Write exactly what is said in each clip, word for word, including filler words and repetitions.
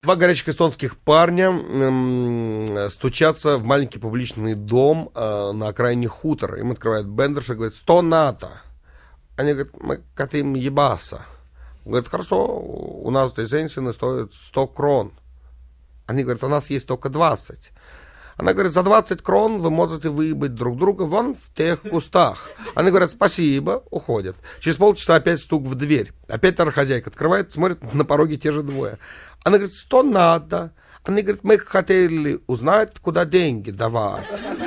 Два горячих эстонских парня м, стучатся в маленький публичный дом э, на окраине хутора. Им открывает Бендерш и говорит: «Сто ната». Они говорят: «Мы хотим ебаться». Он говорит: «Хорошо, у нас эти женщины стоят сто крон». Они говорят: «У нас есть только двадцать». Она говорит: «За двадцать крон вы можете выебать друг друга вон в тех кустах». Они говорят: «Спасибо», уходят. Через полчаса опять стук в дверь. Опять та же хозяйка открывает, смотрит, на пороге те же двое. Она говорит: «Что надо?» Они говорят: «Мы хотели узнать, куда деньги давать».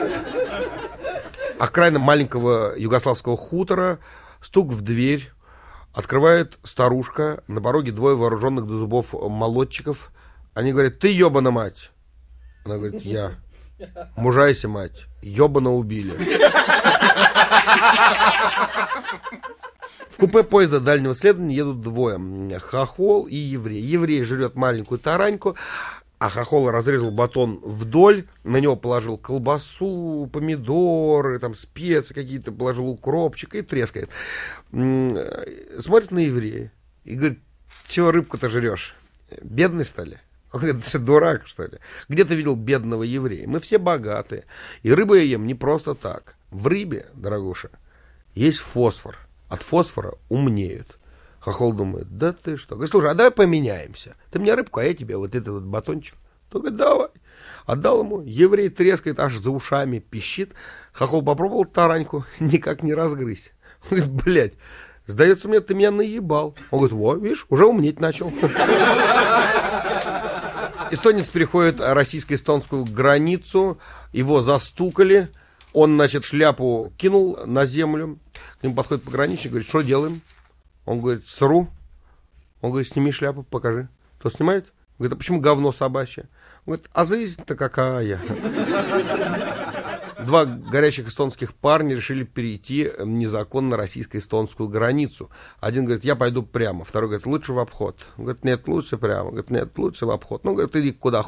Окраина маленького югославского хутора, стук в дверь. Открывает старушка, на пороге двое вооруженных до зубов молодчиков. Они говорят: «Ты ебана мать». Она говорит: «Я». «Мужайся, мать, ебано убили». В купе поезда дальнего следования едут двое: хохол и еврей. Еврей жрет маленькую тараньку, а хохол разрезал батон вдоль, на него положил колбасу, помидоры, там специи какие-то, положил укропчик и трескает. Смотрит на еврея и говорит: «Чего рыбку-то жрешь? Бедный, что ли?» Он говорит: «Ты дурак, что ли? Где ты видел бедного еврея? Мы все богатые. И рыбу я ем не просто так. В рыбе, дорогуша, есть фосфор. От фосфора умнеют». Хохол думает: «Да ты что?» Говорит: «Слушай, а давай поменяемся. Ты мне рыбку, а я тебе вот этот вот батончик». Он говорит: «Давай». Отдал ему. Еврей трескает, аж за ушами пищит. Хохол попробовал тараньку, никак не разгрызть. Он говорит: «Блядь, сдается мне, ты меня наебал». Он говорит: «Во, видишь, уже умнеть начал». Эстонец переходит российско-эстонскую границу, его застукали, он, значит, шляпу кинул на землю, к нему подходит пограничник, говорит: «Что делаем?» Он говорит: «Сру». Он говорит: «Сними шляпу, покажи». Кто снимает? Говорит: «А почему говно собачье?» Он говорит: «А жизнь-то какая?» Два горячих эстонских парня решили перейти незаконно российско-эстонскую границу. Один говорит: «Я пойду прямо». Второй говорит: «Лучше в обход». Он говорит: «Нет, лучше прямо». Он говорит: «Нет, лучше в обход». Ну, говорит: «Иди куда